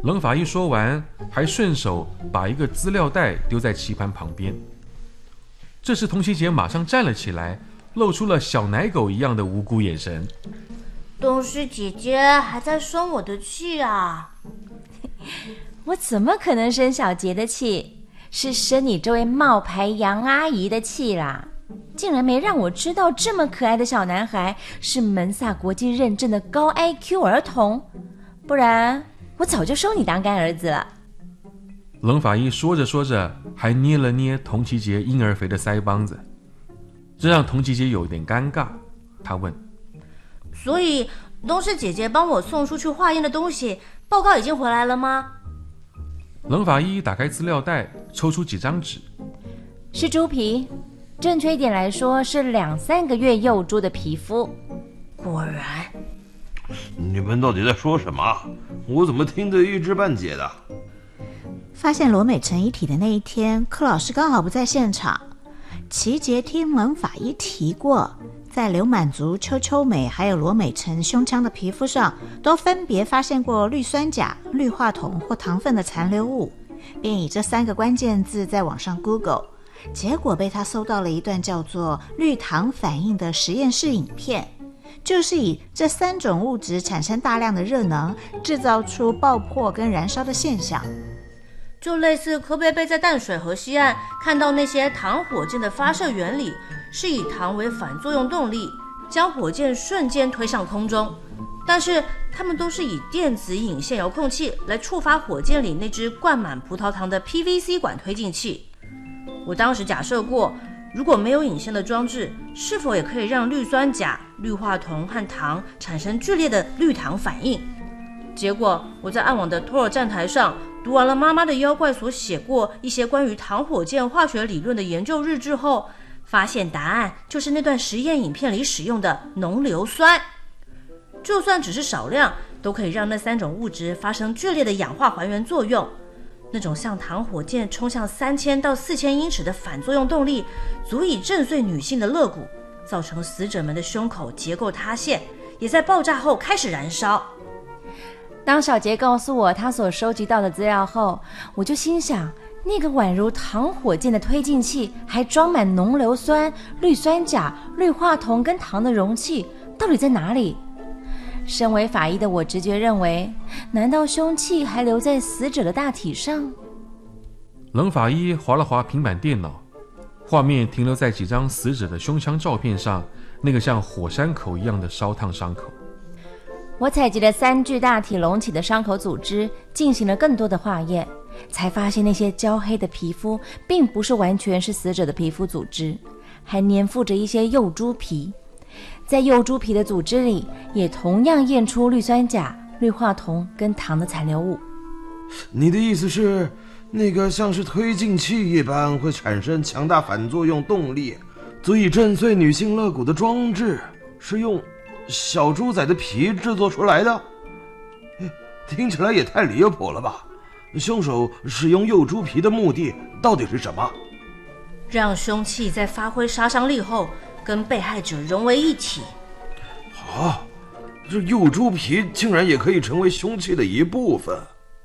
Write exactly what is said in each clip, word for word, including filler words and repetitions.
冷法医说完，还顺手把一个资料袋丢在棋盘旁边。这时童琪姐马上站了起来，露出了小奶狗一样的无辜眼神。 东施姐姐还在生我的气啊！ 我怎么可能生小杰的气？是生你这位冒牌杨阿姨的气啦！竟然没让我知道这么可爱的小男孩是门萨国际认证的高 I Q 儿童，不然我早就收你当干儿子了。 冷法医说着说着，还捏了捏童琪杰婴儿肥的腮帮子，这让童琪杰有点尴尬。他问： 所以东施姐姐帮我送出去化验的东西，报告已经回来了吗？ 冷法医打开资料袋，抽出几张纸。 是猪皮，正确一点来说是两三个月幼猪的皮肤。 果然。 你们到底在说什么？我怎么听得一知半解的？ 发现罗美成遗体的那一天，柯老师刚好不在现场。齐杰听冷法医提过，在刘满族、邱秋美还有罗美成胸腔的皮肤上，都分别发现过氯酸钾、氯化铜或糖分的残留物，便以这三个关键字在网上 Google， 结果被他搜到了一段叫做氯糖反应的实验室影片，就是以这三种物质产生大量的热能，制造出爆破跟燃烧的现象。 就类似柯贝贝在淡水河西岸看到那些糖火箭的发射原理，是以糖为反作用动力，将火箭瞬间推上空中。但是它们都是以电子引线遥控器来触发火箭里那只灌满葡萄糖的 P V C 管推进器。我当时假设过，如果没有引线的装置，是否也可以让氯酸钾、氯化铜和糖产生剧烈的氯糖反应？结果我在暗网的托尔站台上读完了妈妈的妖怪所写过一些关于糖火箭化学理论的研究日志后，发现答案就是那段实验影片里使用的浓硫酸。就算只是少量，都可以让那三种物质发生剧烈的氧化还原作用。那种像糖火箭冲向三千到四千英尺的反作用动力，足以震碎女性的肋骨，造成死者们的胸口结构塌陷，也在爆炸后开始燃烧。 当小杰告诉我他所收集到的资料后，我就心想，那个宛如糖火箭的推进器还装满浓硫酸、氯酸钾、氯化铜跟糖的容器到底在哪里？身为法医的我直觉认为，难道凶器还留在死者的大体上？ 冷法医滑了滑平板电脑，画面停留在几张死者的胸腔照片上，那个像火山口一样的烧烫伤口。 我采集了三具大体隆起的伤口组织，进行了更多的化验，才发现那些焦黑的皮肤并不是完全是死者的皮肤组织，还粘附着一些幼猪皮。在幼猪皮的组织里，也同样验出氯酸钾、氯化铜跟糖的残留物。 你的意思是，那个像是推进器一般会产生强大反作用动力，足以震碎女性肋骨的装置，是用小猪仔的皮制作出来的？听起来也太离谱了吧！凶手使用幼猪皮的目的到底是什么？ 让凶器在发挥杀伤力后跟被害者融为一体。 啊，这幼猪皮竟然也可以成为凶器的一部分。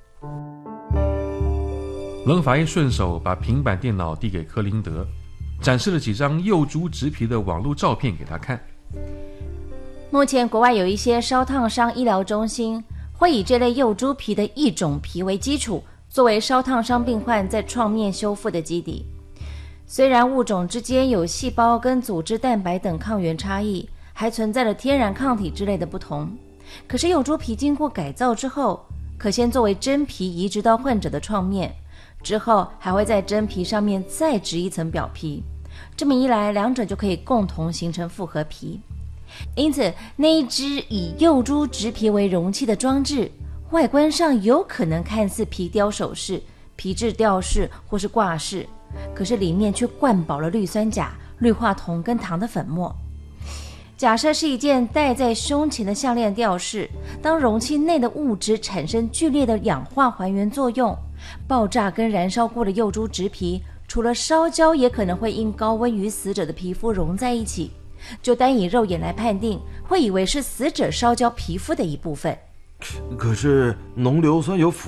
冷法医顺手把平板电脑递给柯林德，展示了几张幼猪植皮的网络照片给他看。 目前国外有一些烧烫伤医疗中心会以这类幼猪皮的一种皮为基础，作为烧烫伤病患在创面修复的基底。虽然物种之间有细胞跟组织蛋白等抗原差异，还存在了天然抗体之类的不同，可是幼猪皮经过改造之后，可先作为真皮移植到患者的创面，之后还会在真皮上面再植一层表皮，这么一来，两者就可以共同形成复合皮。因此，那一只以幼猪植皮为容器的装置，外观上有可能看似皮雕首饰、皮质吊饰或是挂饰，可是里面却灌饱了氯酸钾、氯化铜跟糖的粉末。假设是一件戴在胸前的项链吊饰，当容器内的物质产生剧烈的氧化还原作用，爆炸跟燃烧过的幼猪植皮，除了烧焦，也可能会因高温与死者的皮肤融在一起。就单以肉眼来判定，会以为是死者烧焦皮肤的一部分。 可是浓硫酸有